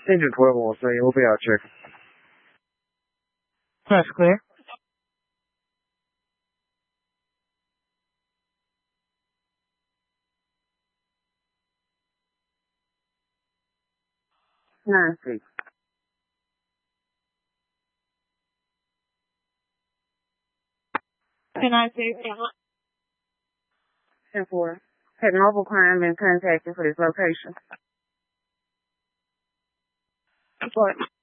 Engine 12 on scene. We'll be out checking. That's clear. Nancy. Can I say 10-4. Had mobile crime been contacted for this location? what?